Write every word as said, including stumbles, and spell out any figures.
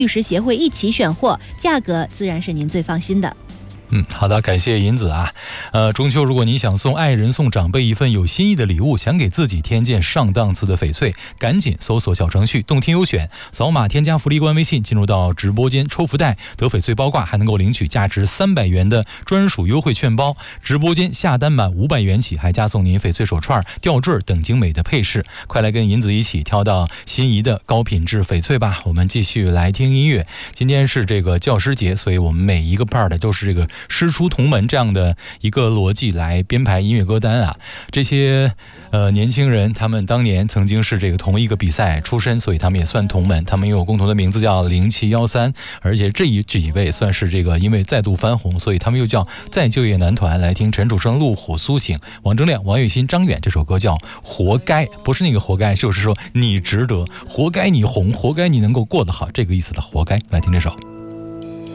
玉石协会一起选货，价格自然是您最放心的。 嗯，好的，感谢银子啊。呃，中秋如果你想送爱人、送长辈一份有心意的礼物，想给自己添件上档次的翡翠，赶紧搜索小程序动听优选，扫码添加福利官微信，进入到直播间抽福袋，得翡翠包挂，还能够领取价值三百元的专属优惠券包。直播间下单满五百元起，还加送您翡翠手串、吊坠等精美的配饰。快来跟银子一起挑到心仪的高品质翡翠吧！我们继续来听音乐。今天是这个教师节，所以我们每一个 part 都是这个师出同门这样的一个逻辑来编排音乐歌单啊。这些呃年轻人，他们当年曾经是这个同一个比赛出身，所以他们也算同门。他们拥有共同的名字叫零七一三，而且这一几位算是这个因为再度翻红，所以他们又叫再就业男团。来听陈楚生、陆虎、苏醒、王铮亮、王栎鑫、张远，这首歌叫活该，不是那个活该，就是说你值得，活该你红，活该你能够过得好，这个意思的活该。来听这首。